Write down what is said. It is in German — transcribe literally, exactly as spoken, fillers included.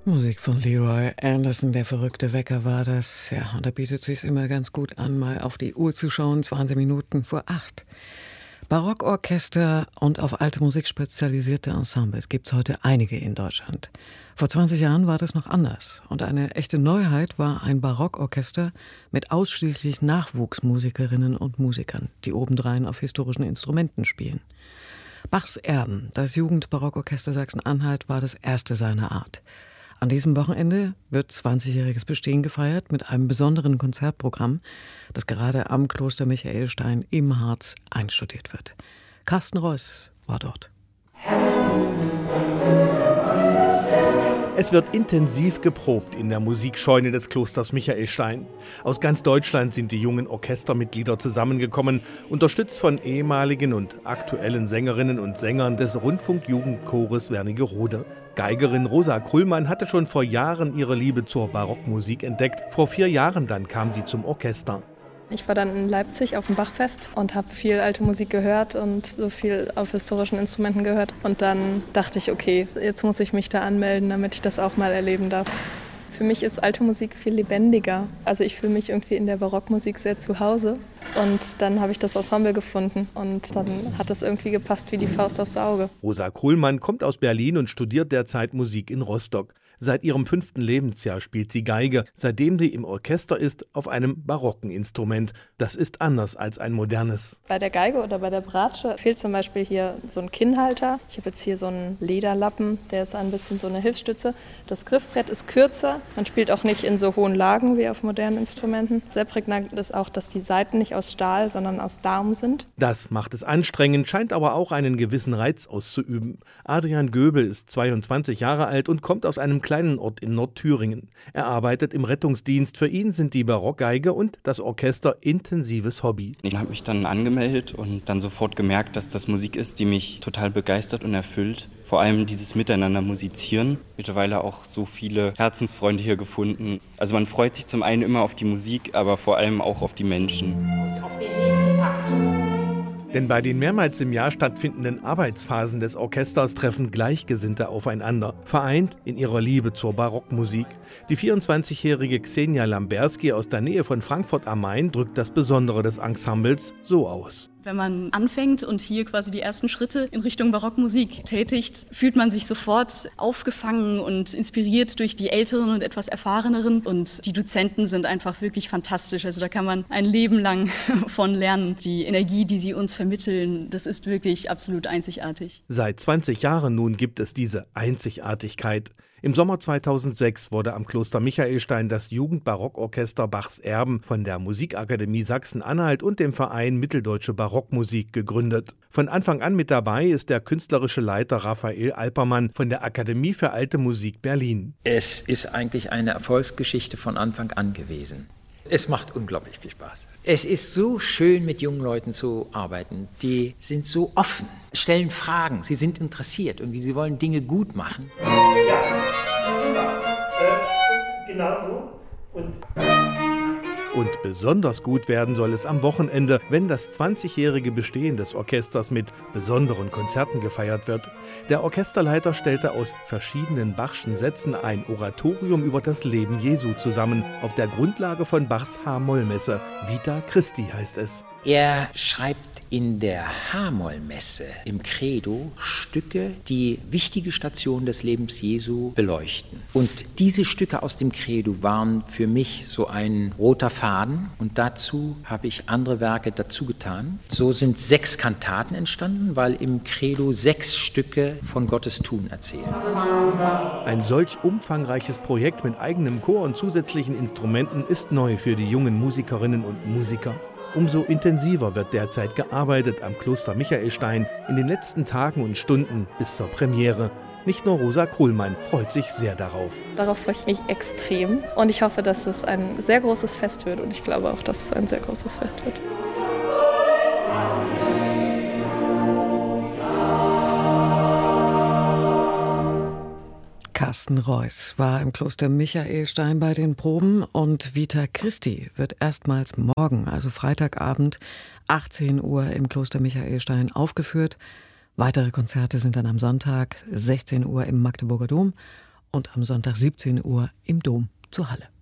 Musik von Leroy Anderson, der verrückte Wecker war das. Ja, und da bietet es sich immer ganz gut an, mal auf die Uhr zu schauen, zwanzig Minuten vor acht. Barockorchester und auf alte Musik spezialisierte Ensembles gibt es heute einige in Deutschland. Vor zwanzig Jahren war das noch anders. Und eine echte Neuheit war ein Barockorchester mit ausschließlich Nachwuchsmusikerinnen und Musikern, die obendrein auf historischen Instrumenten spielen. Bachs Erben, das Jugendbarockorchester Sachsen-Anhalt, war das erste seiner Art. An diesem Wochenende wird zwanzigjähriges Bestehen gefeiert mit einem besonderen Konzertprogramm, das gerade am Kloster Michaelstein im Harz einstudiert wird. Carsten Reuss war dort. Es wird intensiv geprobt in der Musikscheune des Klosters Michaelstein. Aus ganz Deutschland sind die jungen Orchestermitglieder zusammengekommen, unterstützt von ehemaligen und aktuellen Sängerinnen und Sängern des Rundfunkjugendchores Wernigerode. Geigerin Rosa Krullmann hatte schon vor Jahren ihre Liebe zur Barockmusik entdeckt. Vor vier Jahren dann kam sie zum Orchester. Ich war dann in Leipzig auf dem Bachfest und habe viel alte Musik gehört und so viel auf historischen Instrumenten gehört. Und dann dachte ich, okay, jetzt muss ich mich da anmelden, damit ich das auch mal erleben darf. Für mich ist alte Musik viel lebendiger. Also ich fühle mich irgendwie in der Barockmusik sehr zu Hause. Und dann habe ich das Ensemble gefunden und dann hat es irgendwie gepasst wie die Faust aufs Auge. Rosa Krullmann kommt aus Berlin und studiert derzeit Musik in Rostock. Seit ihrem fünften Lebensjahr spielt sie Geige, seitdem sie im Orchester ist, auf einem barocken Instrument. Das ist anders als ein modernes. Bei der Geige oder bei der Bratsche fehlt zum Beispiel hier so ein Kinnhalter. Ich habe jetzt hier so einen Lederlappen, der ist ein bisschen so eine Hilfsstütze. Das Griffbrett ist kürzer, man spielt auch nicht in so hohen Lagen wie auf modernen Instrumenten. Sehr prägnant ist auch, dass die Saiten nicht aus Stahl, sondern aus Darm sind. Das macht es anstrengend, scheint aber auch einen gewissen Reiz auszuüben. Adrian Göbel ist zweiundzwanzig Jahre alt und kommt aus einem kleinen Ort in Nordthüringen. Er arbeitet im Rettungsdienst. Für ihn sind die Barockgeige und das Orchester intensives Hobby. Ich habe mich dann angemeldet und dann sofort gemerkt, dass das Musik ist, die mich total begeistert und erfüllt. Vor allem dieses Miteinander musizieren. Mittlerweile auch so viele Herzensfreunde hier gefunden. Also man freut sich zum einen immer auf die Musik, aber vor allem auch auf die Menschen. Denn bei den mehrmals im Jahr stattfindenden Arbeitsphasen des Orchesters treffen Gleichgesinnte aufeinander, vereint in ihrer Liebe zur Barockmusik. Die vierundzwanzigjährige Xenia Lamberski aus der Nähe von Frankfurt am Main drückt das Besondere des Ensembles so aus. Wenn man anfängt und hier quasi die ersten Schritte in Richtung Barockmusik tätigt, fühlt man sich sofort aufgefangen und inspiriert durch die Älteren und etwas Erfahreneren. Und die Dozenten sind einfach wirklich fantastisch. Also da kann man ein Leben lang von lernen. Die Energie, die sie uns vermitteln, das ist wirklich absolut einzigartig. Seit zwanzig Jahren nun gibt es diese Einzigartigkeit. Im Sommer zweitausendsechs wurde am Kloster Michaelstein das Jugendbarockorchester Bachs Erben von der Musikakademie Sachsen-Anhalt und dem Verein Mitteldeutsche Barockmusik gegründet. Von Anfang an mit dabei ist der künstlerische Leiter Raphael Alpermann von der Akademie für Alte Musik Berlin. Es ist eigentlich eine Erfolgsgeschichte von Anfang an gewesen. Es macht unglaublich viel Spaß. Es ist so schön, mit jungen Leuten zu arbeiten. Die sind so offen, stellen Fragen, sie sind interessiert und sie wollen Dinge gut machen. Ja, super. Äh, genau so. Und Und besonders gut werden soll es am Wochenende, wenn das zwanzigjährige Bestehen des Orchesters mit besonderen Konzerten gefeiert wird. Der Orchesterleiter stellte aus verschiedenen Bachschen Sätzen ein Oratorium über das Leben Jesu zusammen, auf der Grundlage von Bachs H-Moll-Messe. Vita Christi heißt es. Er schreibt in der H-Moll-Messe im Credo Stücke, die wichtige Stationen des Lebens Jesu beleuchten. Und diese Stücke aus dem Credo waren für mich so ein roter Faden und dazu habe ich andere Werke dazu getan. So sind sechs Kantaten entstanden, weil im Credo sechs Stücke von Gottes Tun erzählen. Ein solch umfangreiches Projekt mit eigenem Chor und zusätzlichen Instrumenten ist neu für die jungen Musikerinnen und Musiker. Umso intensiver wird derzeit gearbeitet am Kloster Michaelstein in den letzten Tagen und Stunden bis zur Premiere. Nicht nur Rosa Krullmann freut sich sehr darauf. Darauf freue ich mich extrem und ich hoffe, dass es ein sehr großes Fest wird und ich glaube auch, dass es ein sehr großes Fest wird. Carsten Reuss war im Kloster Michaelstein bei den Proben und Vita Christi wird erstmals morgen, also Freitagabend, achtzehn Uhr im Kloster Michaelstein aufgeführt. Weitere Konzerte sind dann am Sonntag, sechzehn Uhr im Magdeburger Dom und am Sonntag siebzehn Uhr im Dom zu Halle.